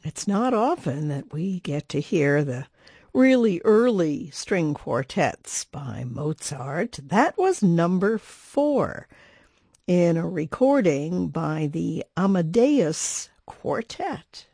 It's not often that we get to hear the really early string quartets by Mozart. That was number 4 in a recording by the Amadeus Quartet.